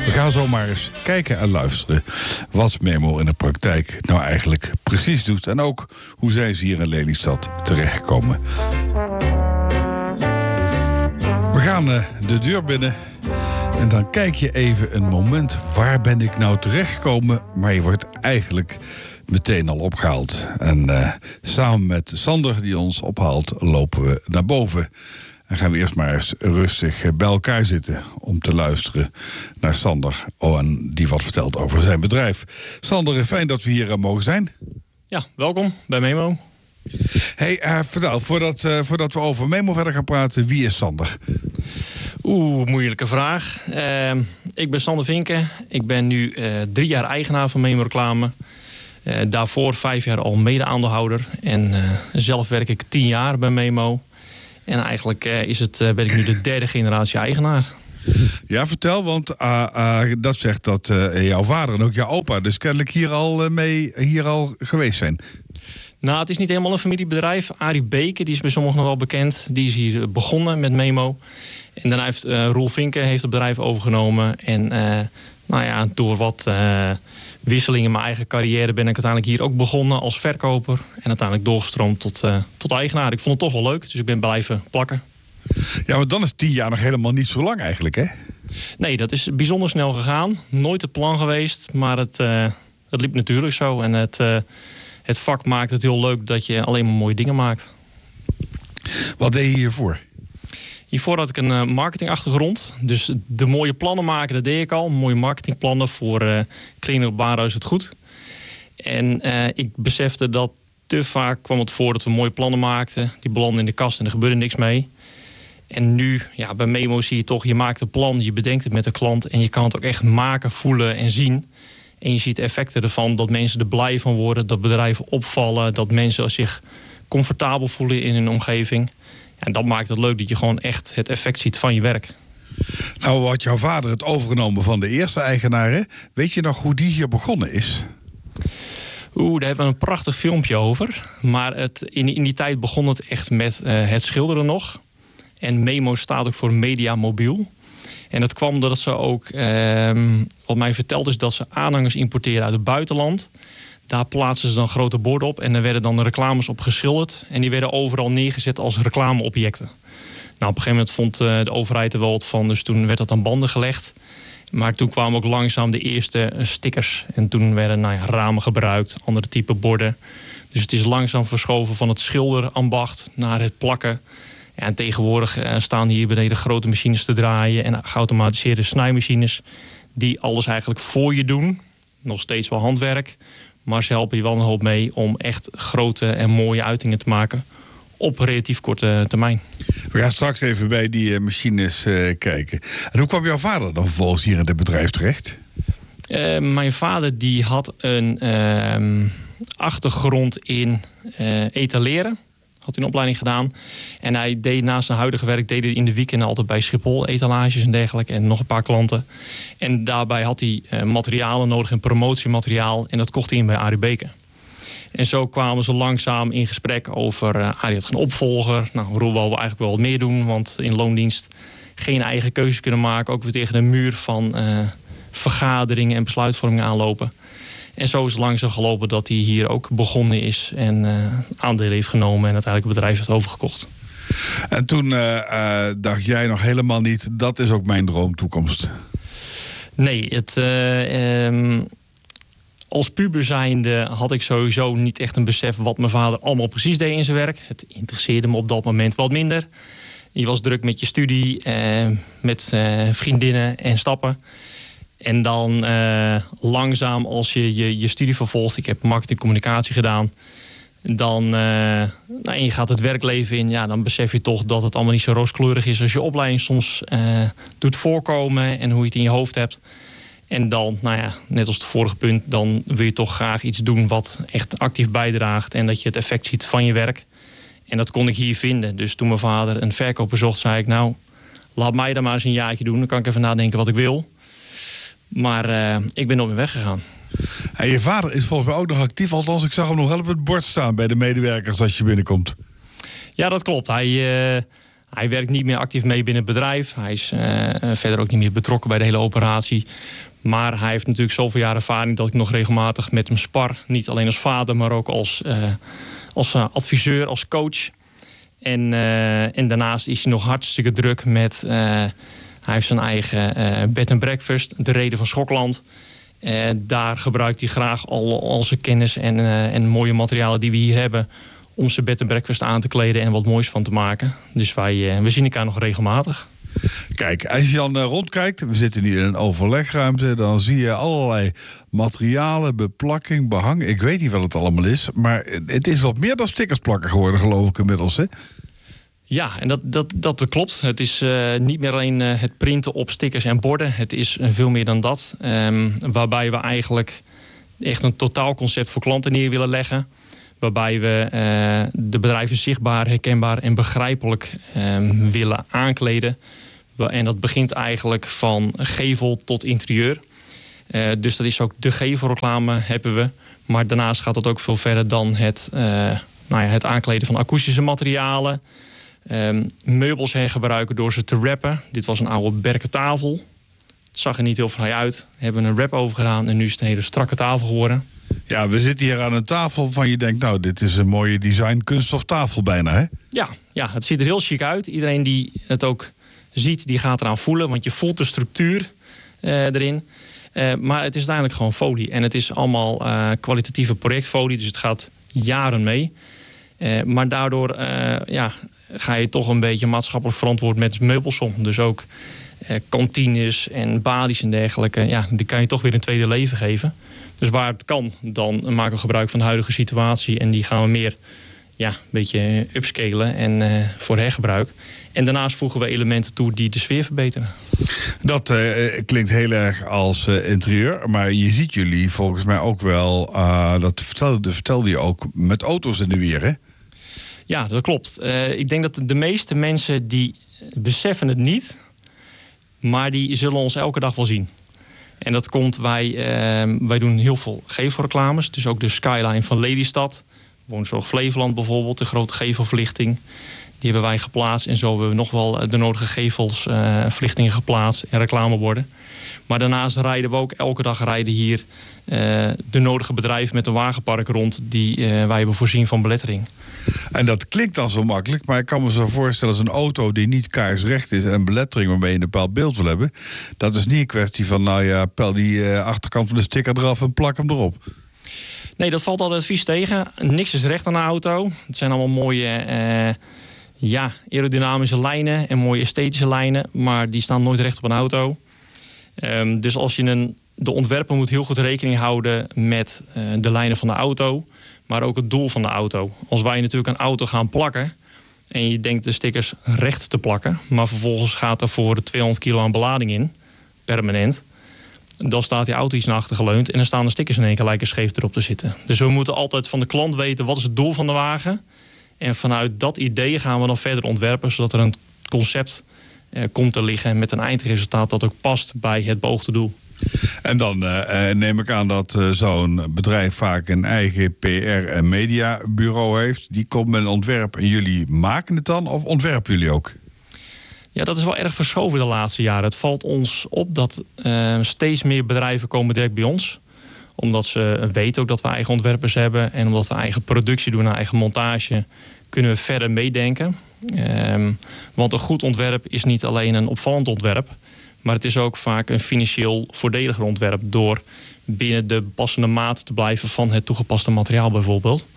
We gaan zomaar eens kijken en luisteren wat Memo in de praktijk nou eigenlijk precies doet. En ook hoe zijn ze hier in Lelystad terechtgekomen. We gaan de deur binnen en dan kijk je even een moment, waar ben ik nou terechtgekomen? Maar je wordt eigenlijk meteen al opgehaald. En samen met Sander, die ons ophaalt, lopen we naar boven. En gaan we eerst maar eens rustig bij elkaar zitten om te luisteren naar Sander. En die wat vertelt over zijn bedrijf. Sander, fijn dat we hier mogen zijn. Ja, welkom bij Memo. Hey, vertel, voordat we over Memo verder gaan praten, wie is Sander? Moeilijke vraag. Ik ben Sander Vinken. Ik ben nu 3 jaar eigenaar van Memo Reclame. Daarvoor 5 jaar al mede-aandeelhouder. En zelf werk ik 10 jaar bij Memo. En eigenlijk ben ik nu de 3e generatie eigenaar. Ja, vertel, want dat zegt dat jouw vader en ook jouw opa dus kennelijk hier al geweest zijn. Nou, het is niet helemaal een familiebedrijf. Arie Beke, die is bij sommigen nog wel bekend. Die is hier begonnen met Memo. En daarna heeft Roel Vinken het bedrijf overgenomen. En door wat wisselingen in mijn eigen carrière ben ik uiteindelijk hier ook begonnen als verkoper. En uiteindelijk doorgestroomd tot eigenaar. Ik vond het toch wel leuk, dus ik ben blijven plakken. Ja, maar dan is 10 jaar nog helemaal niet zo lang eigenlijk, hè? Nee, dat is bijzonder snel gegaan. Nooit het plan geweest, maar het liep natuurlijk zo. En het vak maakt het heel leuk dat je alleen maar mooie dingen maakt. Wat deed je hiervoor? Hiervoor had ik een marketingachtergrond. Dus de mooie plannen maken, dat deed ik al. Mooie marketingplannen voor Kleding op Baarhuis het Goed. En ik besefte dat te vaak kwam het voor dat we mooie plannen maakten. Die belanden in de kast en er gebeurde niks mee. En nu, ja, bij Memo zie je toch, je maakt een plan, je bedenkt het met de klant. En je kan het ook echt maken, voelen en zien. En je ziet de effecten ervan, dat mensen er blij van worden. Dat bedrijven opvallen, dat mensen zich comfortabel voelen in hun omgeving. En dat maakt het leuk dat je gewoon echt het effect ziet van je werk. Nou, had jouw vader het overgenomen van de eerste eigenaren. Weet je nog hoe die hier begonnen is? Daar hebben we een prachtig filmpje over. Maar in die tijd begon het echt met het schilderen nog. En Memo staat ook voor Media Mobiel. En dat kwam doordat ze ook, wat mij verteld is, dat ze aanhangers importeren uit het buitenland. Daar plaatsen ze dan grote borden op en er werden dan reclames op geschilderd. En die werden overal neergezet als reclameobjecten. Nou, op een gegeven moment vond de overheid er wel wat van, dus toen werd dat aan banden gelegd. Maar toen kwamen ook langzaam de eerste stickers. En toen werden ramen gebruikt, andere type borden. Dus het is langzaam verschoven van het schilderambacht naar het plakken. Ja, en tegenwoordig staan hier beneden grote machines te draaien en geautomatiseerde snijmachines die alles eigenlijk voor je doen. Nog steeds wel handwerk. Maar ze helpen je wel een hoop mee om echt grote en mooie uitingen te maken op relatief korte termijn. We gaan straks even bij die machines kijken. En hoe kwam jouw vader dan vervolgens hier in het bedrijf terecht? Mijn vader die had een achtergrond in etaleren. Had hij een opleiding gedaan. En hij deed naast zijn huidige werk in de weekenden altijd bij Schiphol etalages en dergelijke. En nog een paar klanten. En daarbij had hij materialen nodig en promotiemateriaal. En dat kocht hij in bij Arie Beke. En zo kwamen ze langzaam in gesprek over Arie had geen opvolger. Nou, Roel wil eigenlijk wel wat meer doen. Want in loondienst geen eigen keuzes kunnen maken. Ook weer tegen een muur van vergaderingen en besluitvorming aanlopen. En zo is het langzaam gelopen dat hij hier ook begonnen is en aandelen heeft genomen en uiteindelijk het bedrijf heeft overgekocht. En toen dacht jij nog helemaal niet, dat is ook mijn droomtoekomst? Nee, als puber zijnde had ik sowieso niet echt een besef wat mijn vader allemaal precies deed in zijn werk. Het interesseerde me op dat moment wat minder. Je was druk met je studie, met vriendinnen en stappen. En dan langzaam als je studie vervolgt. Ik heb marketing communicatie gedaan. Dan en je gaat het werkleven in. Ja, dan besef je toch dat het allemaal niet zo rooskleurig is als je opleiding soms doet voorkomen. En hoe je het in je hoofd hebt. En dan, net als het vorige punt. Dan wil je toch graag iets doen wat echt actief bijdraagt. En dat je het effect ziet van je werk. En dat kon ik hier vinden. Dus toen mijn vader een verkoper zocht, zei ik, nou, laat mij dan maar eens een jaartje doen. Dan kan ik even nadenken wat ik wil. Maar ik ben nooit meer weggegaan. En je vader is volgens mij ook nog actief. Althans, ik zag hem nog wel op het bord staan bij de medewerkers als je binnenkomt. Ja, dat klopt. Hij Hij werkt niet meer actief mee binnen het bedrijf. Hij is verder ook niet meer betrokken bij de hele operatie. Maar hij heeft natuurlijk zoveel jaar ervaring dat ik nog regelmatig met hem spar. Niet alleen als vader, maar ook als adviseur, als coach. En daarnaast is hij nog hartstikke druk met... hij heeft zijn eigen bed and breakfast, de Reden van Schokland. Daar gebruikt hij graag al zijn kennis en mooie materialen die we hier hebben... om zijn bed and breakfast aan te kleden en wat moois van te maken. Dus we zien elkaar nog regelmatig. Kijk, als je dan rondkijkt, we zitten nu in een overlegruimte... dan zie je allerlei materialen, beplakking, behang. Ik weet niet wat het allemaal is, maar het is wat meer dan stickers plakken geworden, geloof ik inmiddels, hè? Ja, en dat klopt. Het is niet meer alleen het printen op stickers en borden. Het is veel meer dan dat. Waarbij we eigenlijk echt een totaalconcept voor klanten neer willen leggen. Waarbij we de bedrijven zichtbaar, herkenbaar en begrijpelijk willen aankleden. En dat begint eigenlijk van gevel tot interieur. Dus dat is ook de gevelreclame hebben we. Maar daarnaast gaat het ook veel verder dan het aankleden van akoestische materialen. Meubels hergebruiken door ze te wrappen. Dit was een oude berkentafel. Het zag er niet heel fraai uit. Hebben we een wrap over gedaan en nu is het een hele strakke tafel geworden. Ja, we zitten hier aan een tafel waarvan je denkt... nou, dit is een mooie design kunststoftafel bijna, hè? Ja, het ziet er heel chic uit. Iedereen die het ook ziet, die gaat eraan voelen. Want je voelt de structuur erin. Maar het is uiteindelijk gewoon folie. En het is allemaal kwalitatieve projectfolie. Dus het gaat jaren mee. Maar daardoor ga je toch een beetje maatschappelijk verantwoord met meubels om. Dus ook kantines en balies en dergelijke. Die kan je toch weer een tweede leven geven. Dus waar het kan, dan maken we gebruik van de huidige situatie. En die gaan we meer een beetje upscalen en voor hergebruik. En daarnaast voegen we elementen toe die de sfeer verbeteren. Dat klinkt heel erg als interieur. Maar je ziet jullie volgens mij ook wel... dat vertelde je ook met auto's in de weer, hè? Ja, dat klopt. Ik denk dat de meeste mensen die beseffen het niet. Maar die zullen ons elke dag wel zien. En dat komt, wij doen heel veel gevelreclames. Dus ook de skyline van Lelystad. Woonzorg Flevoland bijvoorbeeld, de grote gevelverlichting. Die hebben wij geplaatst. En zo hebben we nog wel de nodige gevelsverlichtingen geplaatst en reclameborden. Maar daarnaast rijden we ook elke dag hier de nodige bedrijven met een wagenpark rond die wij hebben voorzien van belettering. En dat klinkt dan zo makkelijk, maar ik kan me zo voorstellen... als een auto die niet kaarsrecht is en een belettering waarmee je een bepaald beeld wil hebben... dat is niet een kwestie van, pel die achterkant van de sticker eraf en plak hem erop. Nee, dat valt altijd vies tegen. Niks is recht aan de auto. Het zijn allemaal mooie aerodynamische lijnen en mooie esthetische lijnen... maar die staan nooit recht op een auto. Dus als je de ontwerper moet heel goed rekening houden met de lijnen van de auto... maar ook het doel van de auto. Als wij natuurlijk een auto gaan plakken... en je denkt de stickers recht te plakken... maar vervolgens gaat er voor 200 kilo aan belading in, permanent... dan staat die auto iets naar achter geleund... en dan staan de stickers in één keer lijken scheef erop te zitten. Dus we moeten altijd van de klant weten wat is het doel van de wagen... en vanuit dat idee gaan we dan verder ontwerpen... zodat er een concept komt te liggen met een eindresultaat... dat ook past bij het beoogde doel. En dan neem ik aan dat zo'n bedrijf vaak een eigen PR- en mediabureau heeft. Die komt met een ontwerp en jullie maken het dan of ontwerpen jullie ook? Ja, dat is wel erg verschoven de laatste jaren. Het valt ons op dat steeds meer bedrijven komen direct bij ons. Omdat ze weten ook dat we eigen ontwerpers hebben. En omdat we eigen productie doen en eigen montage... kunnen we verder meedenken. Want een goed ontwerp is niet alleen een opvallend ontwerp... maar het is ook vaak een financieel voordeliger ontwerp... door binnen de passende maat te blijven van het toegepaste materiaal bijvoorbeeld.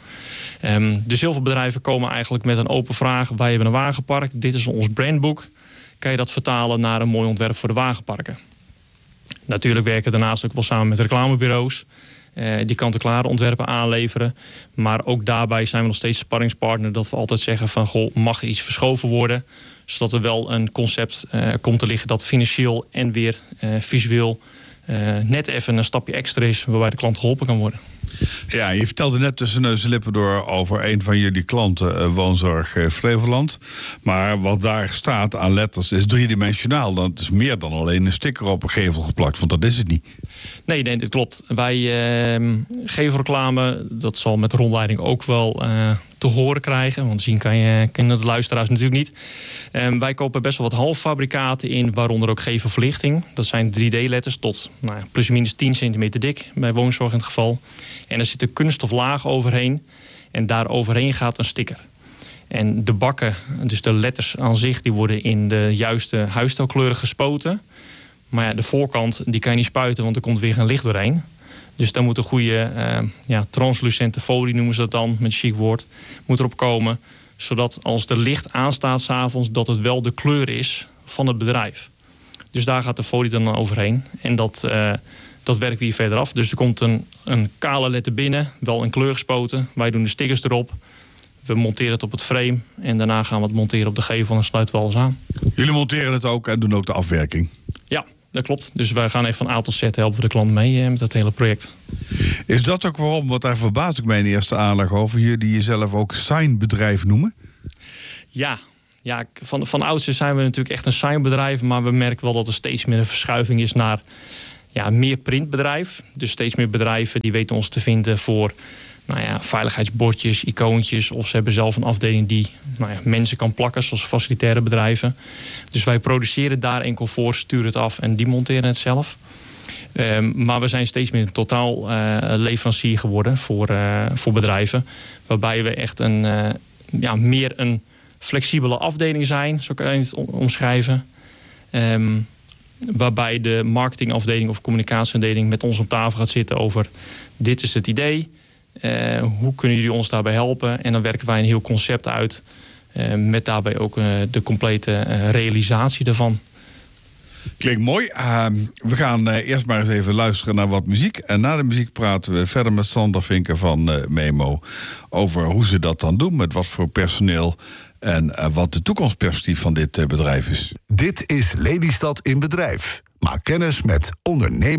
Dus heel veel bedrijven komen eigenlijk met een open vraag. Wij hebben een wagenpark, dit is ons brandboek. Kan je dat vertalen naar een mooi ontwerp voor de wagenparken? Natuurlijk werken we daarnaast ook wel samen met reclamebureaus... die kant-en-klare ontwerpen aanleveren. Maar ook daarbij zijn we nog steeds sparringspartner... dat we altijd zeggen van, goh, mag er iets verschoven worden... zodat er wel een concept komt te liggen... dat financieel en weer visueel net even een stapje extra is... waarbij de klant geholpen kan worden. Ja, je vertelde net tussen neus en lippen door over een van jullie klanten, Woonzorg Flevoland. Maar wat daar staat aan letters is driedimensionaal. Dat is meer dan alleen een sticker op een gevel geplakt, want dat is het niet. Nee, dat klopt. Wij gevelreclame, dat zal met rondleiding ook wel te horen krijgen. Want zien kunnen de luisteraars natuurlijk niet. Wij kopen best wel wat halffabrikaten in, waaronder ook gevelverlichting. Dat zijn 3D-letters tot plus minus 10 centimeter dik, bij woonzorg in het geval. En er zit een kunststof laag overheen. En daar overheen gaat een sticker. En de bakken, dus de letters aan zich, die worden in de juiste huisstijlkleuren gespoten. Maar ja, de voorkant die kan je niet spuiten, want er komt weer geen licht doorheen. Dus daar moet een goede translucente folie, noemen ze dat dan, met een chic woord, moet erop komen. Zodat als er licht aanstaat 's avonds, dat het wel de kleur is van het bedrijf. Dus daar gaat de folie dan overheen. En dat werken we hier verder af. Dus er komt een kale letter binnen, wel in kleur gespoten. Wij doen de stickers erop. We monteren het op het frame en daarna gaan we het monteren op de gevel en sluiten we alles aan. Jullie monteren het ook en doen ook de afwerking? Ja, dat klopt. Dus wij gaan echt van A tot Z helpen we de klant mee met dat hele project. Is dat ook waarom, want daar verbaas ik mij in de eerste aanleg over, jullie jezelf ook signbedrijf noemen? Ja, van oudsher zijn we natuurlijk echt een signbedrijf, maar we merken wel dat er steeds meer een verschuiving is naar meer printbedrijf. Dus steeds meer bedrijven die weten ons te vinden voor veiligheidsbordjes, icoontjes, of ze hebben zelf een afdeling die mensen kan plakken, zoals facilitaire bedrijven. Dus wij produceren daar enkel voor, sturen het af en die monteren het zelf. Maar we zijn steeds meer een totaal leverancier geworden voor bedrijven, waarbij we echt meer een flexibele afdeling zijn, zo kan je het omschrijven. Waarbij de marketingafdeling of communicatieafdeling met ons op tafel gaat zitten over: dit is het idee, hoe kunnen jullie ons daarbij helpen? En dan werken wij een heel concept uit, met daarbij ook de complete realisatie daarvan. Klinkt mooi. We gaan eerst maar eens even luisteren naar wat muziek. En na de muziek praten we verder met Sander Vinken van Memo over hoe ze dat dan doen, met wat voor personeel en wat de toekomstperspectief van dit bedrijf is. Dit is Lelystad in Bedrijf. Maak kennis met ondernemers.